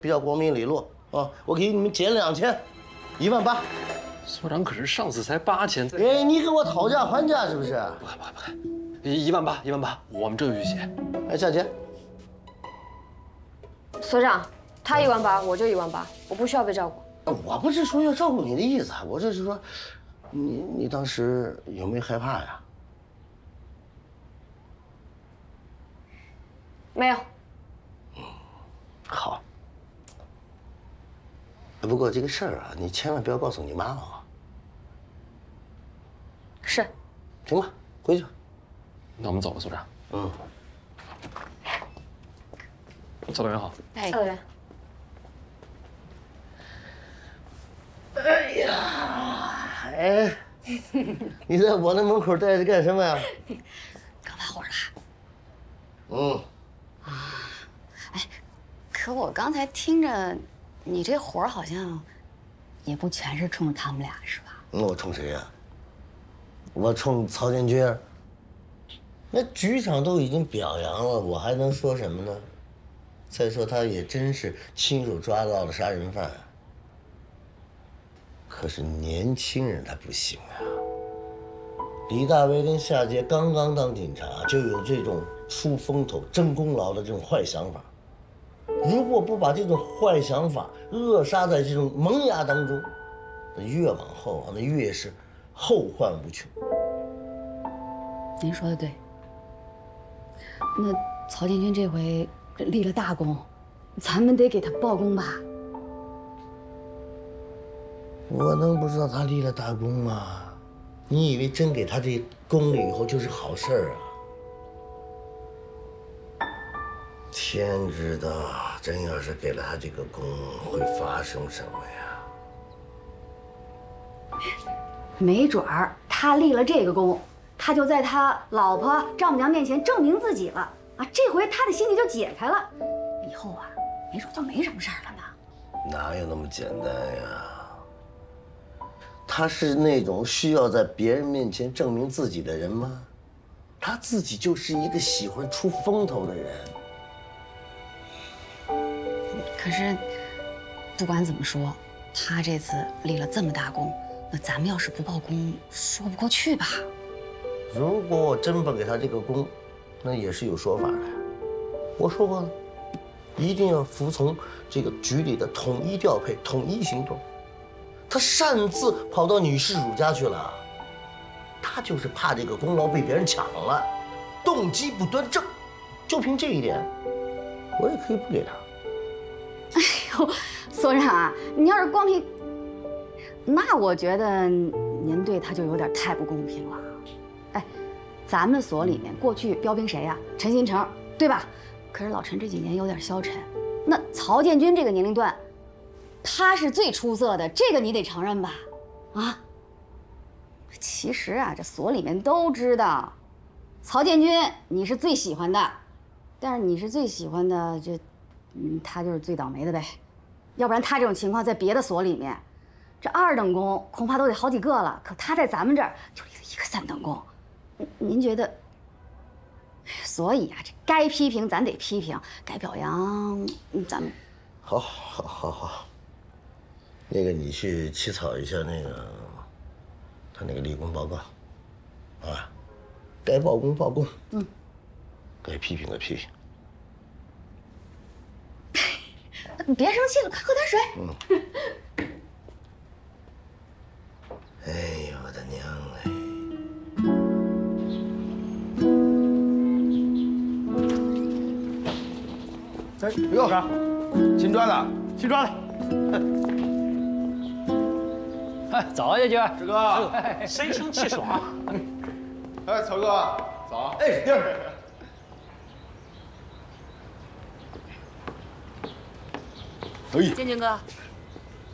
比较光明磊落啊，我给你们减2000，18000。 所长可是上次才8000， 哎，你跟我讨价还价是不是？ 不敢，18000，我们这有余钱。 哎，夏姐， 所长，他18000，我就18000，我不需要被照顾。 我不是说要照顾你的意思，我这是说，你当时有没有害怕呀？ 没有。 好。不过这个事儿啊，你千万不要告诉你妈妈啊。 是。 行吧，回去吧。 那我们走吧，所长。 嗯。 教导员好。 教导员。 哎呀，哎，你在我那门口待着干什么呀？ 刚发火了。 嗯。 哎，可我刚才听着，你这活儿好像也不全是冲着他们俩，是吧？ 我冲谁呀？我冲曹建军。那局长都已经表扬了，我还能说什么呢？再说他也真是亲手抓到了杀人犯。可是年轻人他不行啊。李大为跟夏杰刚刚当警察，就有这种出风头、争功劳的这种坏想法。如果不把这种坏想法扼杀在这种萌芽当中，那越往后啊，那越是后患无穷。 您说的对。那曹建军这回立了大功，咱们得给他报功吧？ 我能不知道他立了大功吗？你以为真给他这功了以后就是好事儿啊？天知道，真要是给了他这个功，会发生什么呀？ 没准儿他立了这个功，他就在他老婆丈母娘面前证明自己了啊！这回他的心结就解开了，以后啊，没准就没什么事儿了呢。 哪有那么简单呀？他是那种需要在别人面前证明自己的人吗？他自己就是一个喜欢出风头的人。 可是，不管怎么说，他这次立了这么大功，那咱们要是不报功，说不过去吧？ 如果我真不给他这个功，那也是有说法的。我说过了，一定要服从这个局里的统一调配、统一行动。他擅自跑到女事主家去了，他就是怕这个功劳被别人抢了，动机不端正。就凭这一点，我也可以不给他。 哎呦，所长啊，你要是光凭，那我觉得您对他就有点太不公平了。哎，咱们所里面过去标兵谁呀？陈新成，对吧？可是老陈这几年有点消沉，那曹建军这个年龄段，他是最出色的，这个你得承认吧？啊，其实啊，这所里面都知道，曹建军你是最喜欢的，但是你是最喜欢的这。他就是最倒霉的呗，要不然他这种情况在别的所里面，这2等功恐怕都得好几个了。可他在咱们这儿就立了一个3等功，您觉得？所以啊，这该批评咱得批评，该表扬咱们。 好，那个你去起草一下那个他那个立功报告，啊，该报功报功，该批评的批评。 你别生气了，快喝点水。 哎呦我的娘哎！哎哟，新抓的， 新抓的。哎，早啊，叶军。 志哥， 神清气爽。 哎，曹哥，早。哎，弟儿。 建军哥，